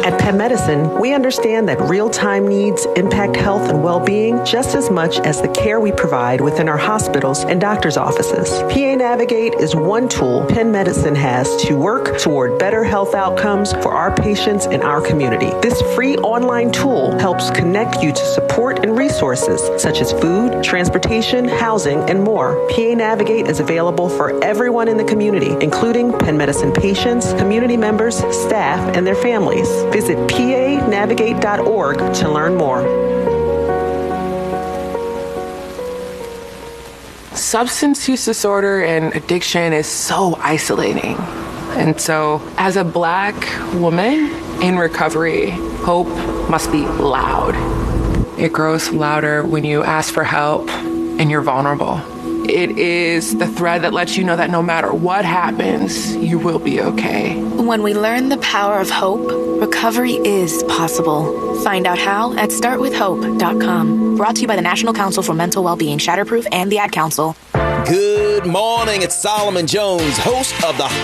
At Penn Medicine, we understand that real-time needs impact health and well-being just as much as the care we provide within our hospitals and doctors' offices. PA Navigate is one tool Penn Medicine has to work toward better health outcomes for our patients and our community. This free online tool helps connect you to support and resources such as food, transportation, housing, and more. PA Navigate is available for everyone in the community, including Penn Medicine patients, community members, staff, and their families. Visit panavigate.org to learn more. Substance use disorder and addiction is so isolating. And so, as a Black woman in recovery, hope must be loud. It grows louder when you ask for help and you're vulnerable. It is the thread that lets you know that no matter what happens, you will be okay. When we learn the power of hope, recovery is possible. Find out how at startwithhope.com. Brought to you by the National Council for Mental Wellbeing, Shatterproof, and the Ad Council. Good morning. It's Solomon Jones, host of the